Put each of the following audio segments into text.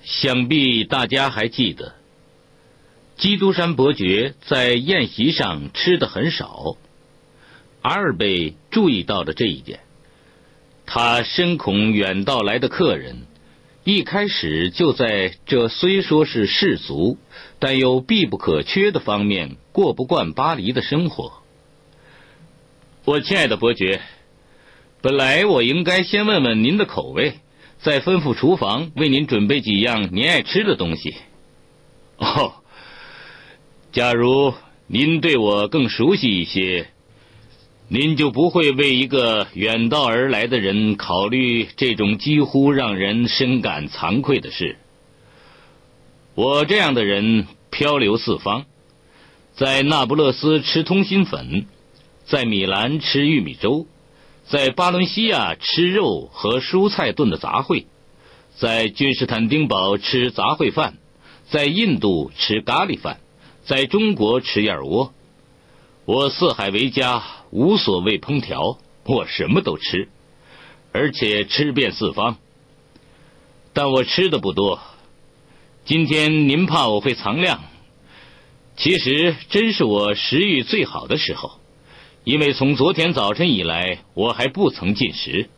想必大家还记得，基督山伯爵在宴席上吃得很少。阿尔贝注意到了这一点，他深恐远道来的客人一开始就在这虽说是世俗，但又必不可缺的方面过不惯巴黎的生活。我亲爱的伯爵，本来我应该先问问您的口味，再吩咐厨房为您准备几样您爱吃的东西。哦，假如您对我更熟悉一些，您就不会为一个远道而来的人考虑这种几乎让人深感惭愧的事。我这样的人漂流四方，在那不勒斯吃通心粉，在米兰吃玉米粥，在巴伦西亚吃肉和蔬菜炖的杂烩，在君士坦丁堡吃杂烩饭，在印度吃咖喱饭，在中国吃燕窝。我四海为家，无所谓烹调，我什么都吃，而且吃遍四方。但我吃的不多。今天您怕我会藏量，其实真是我食欲最好的时候，因为从昨天早晨以来，我还不曾进食。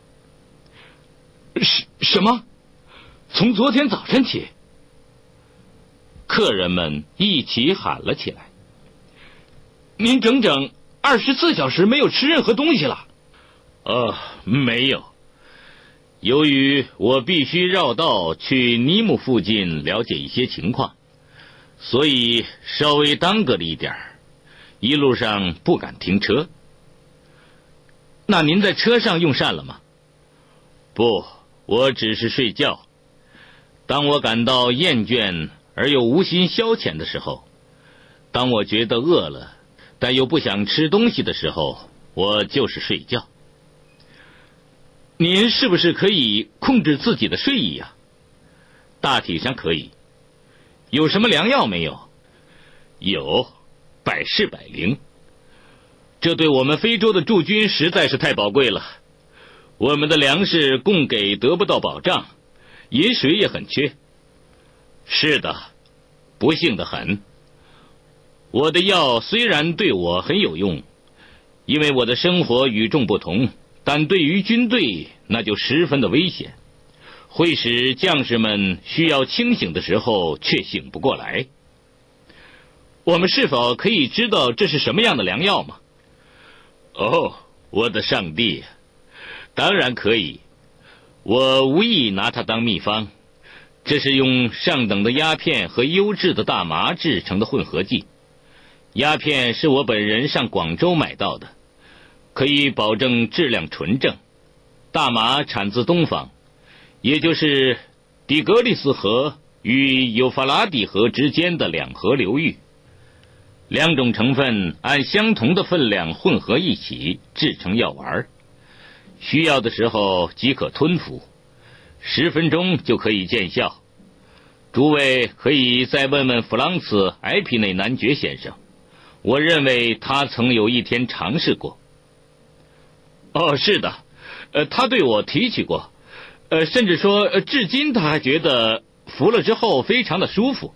什么？从昨天早晨起？客人们一起喊了起来。您整整24小时没有吃任何东西了？没有。由于我必须绕道去尼姆附近了解一些情况，所以稍微耽搁了一点，一路上不敢停车。那您在车上用膳了吗？不，我只是睡觉。当我感到厌倦而又无心消遣的时候，当我觉得饿了但又不想吃东西的时候，我就是睡觉。您是不是可以控制自己的睡意啊？大体上可以。有什么良药没有？有，百试百灵。这对我们非洲的驻军实在是太宝贵了。我们的粮食供给得不到保障，饮水也很缺。是的，不幸得很。我的药虽然对我很有用，因为我的生活与众不同，但对于军队那就十分的危险，会使将士们需要清醒的时候却醒不过来。我们是否可以知道这是什么样的良药吗？哦，我的上帝，当然可以。我无意拿它当秘方，这是用上等的鸦片和优质的大麻制成的混合剂。鸦片是我本人上广州买到的，可以保证质量纯正。大麻产自东方，也就是底格里斯河与幼发拉底河之间的两河流域。两种成分按相同的分量混合一起制成药丸，需要的时候即可吞服，10分钟就可以见效。诸位可以再问问弗朗茨·埃皮内男爵先生，我认为他曾有一天尝试过。哦，是的，他对我提起过，甚至说至今他还觉得服了之后非常的舒服。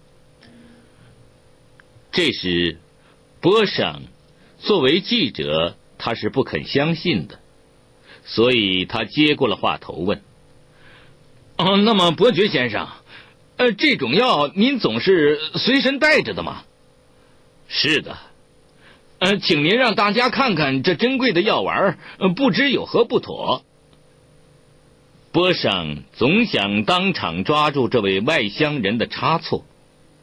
这时波尚作为记者，他是不肯相信的，所以他接过了话头问：那么伯爵先生，这种药您总是随身带着的吗？是的。请您让大家看看这珍贵的药丸，不知有何不妥。波尚总想当场抓住这位外乡人的差错，